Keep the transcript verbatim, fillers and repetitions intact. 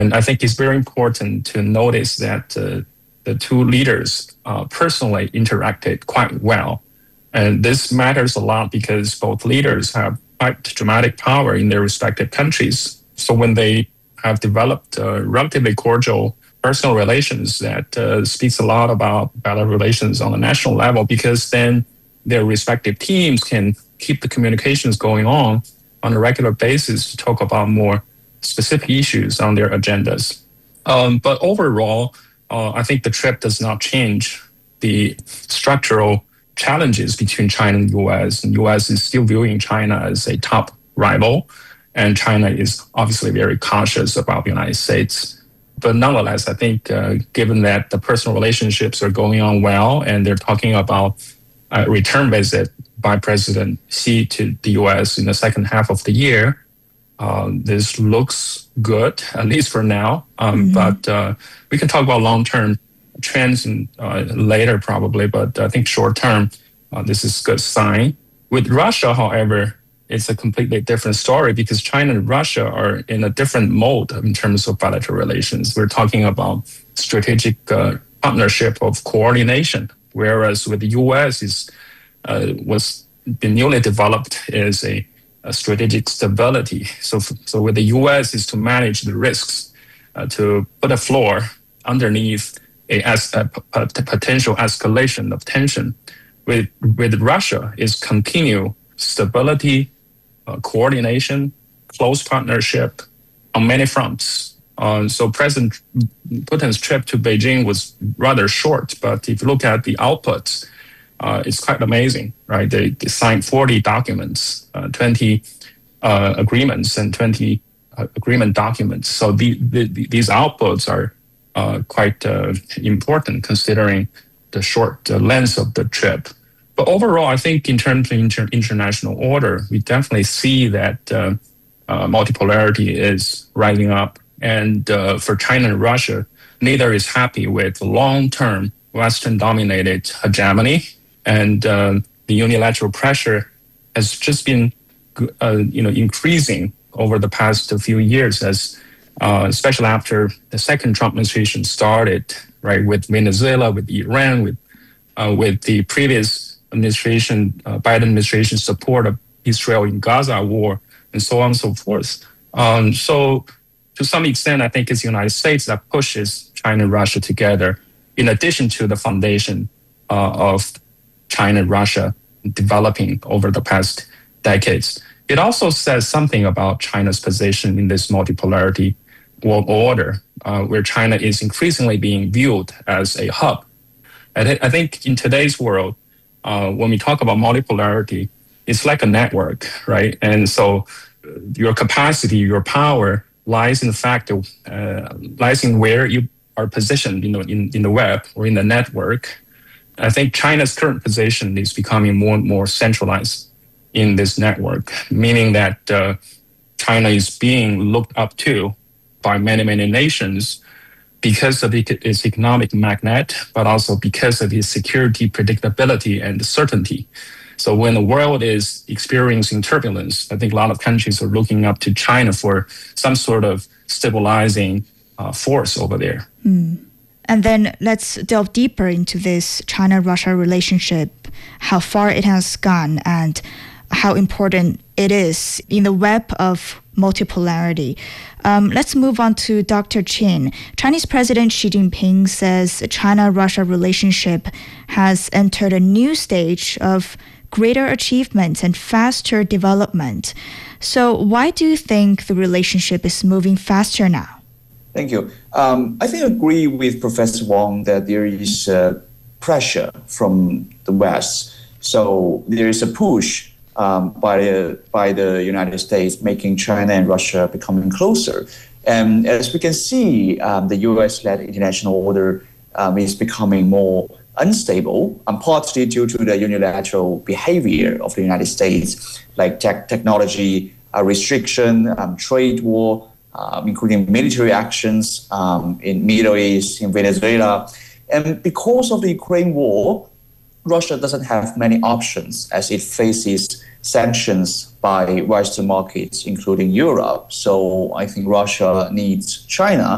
And I think it's very important to notice that uh, the two leaders uh, personally interacted quite well. And this matters a lot because both leaders have quite dramatic power in their respective countries. So when they have developed uh, relatively cordial personal relations, that uh, speaks a lot about better relations on the national level, because then their respective teams can keep the communications going on on a regular basis to talk about more specific issues on their agendas. Um, but overall, uh, I think the trip does not change the structural challenges between China and the U S. And the U S is still viewing China as a top rival, and China is obviously very cautious about the United States. But nonetheless, I think uh, given that the personal relationships are going on well, and they're talking about a return visit by President Xi to the U S in the second half of the year, Uh, this looks good, at least for now. Um, mm-hmm. But uh, we can talk about long-term trends and, uh, later probably. But I think short-term, uh, this is a good sign. With Russia, however, it's a completely different story because China and Russia are in a different mode in terms of bilateral relations. We're talking about strategic uh, partnership of coordination, whereas with the U S, is uh, was been newly developed as a Uh, strategic stability. So, so with the U S is to manage the risks, uh, to put a floor underneath a, as, a, p- potential escalation of tension. With with Russia is continue stability, uh, coordination, close partnership on many fronts. Uh, so President Putin's trip to Beijing was rather short, but if you look at the outputs, Uh, it's quite amazing, right? They, they signed forty documents, uh, twenty uh, agreements, and twenty uh, agreement documents. So the, the, the, these outputs are uh, quite uh, important considering the short uh, length of the trip. But overall, I think in terms of inter- international order, we definitely see that uh, uh, multipolarity is rising up. And uh, for China and Russia, neither is happy with long-term Western-dominated hegemony. And uh, the unilateral pressure has just been, uh, you know, increasing over the past few years, as uh, especially after the second Trump administration started, right, with Venezuela, with Iran, with uh, with the previous administration, uh, Biden administration support of Israel in Gaza war, and so on and so forth. Um, so to some extent, I think it's the United States that pushes China and Russia together, in addition to the foundation uh, of China and Russia developing over the past decades. It also says something about China's position in this multipolarity world order, uh, where China is increasingly being viewed as a hub. I, th- I think in today's world, uh, when we talk about multipolarity, it's like a network, right? And so your capacity, your power lies in the fact of, uh, lies in where you are positioned, you know, in, in the web or in the network. I think China's current position is becoming more and more centralized in this network, meaning that uh, China is being looked up to by many, many nations because of its economic magnet, but also because of its security, predictability, and certainty. So when the world is experiencing turbulence, I think a lot of countries are looking up to China for some sort of stabilizing uh, force over there. Mm. And then let's delve deeper into this China-Russia relationship, how far it has gone and how important it is in the web of multipolarity. Um, let's move on to Doctor Qin. Chinese President Xi Jinping says China-Russia relationship has entered a new stage of greater achievements and faster development. So why do you think the relationship is moving faster now? Thank you. Um, I think I agree with Professor Wang that there is uh, pressure from the West. So there is a push um, by, the, by the United States making China and Russia becoming closer. And as we can see, um, the U S-led international order um, is becoming more unstable, um, partly due to the unilateral behavior of the United States, like tech technology uh, restriction, um, trade war, Um, including military actions um, in Middle East, in Venezuela. And because of the Ukraine war, Russia doesn't have many options as it faces sanctions by Western markets, including Europe. So I think Russia needs China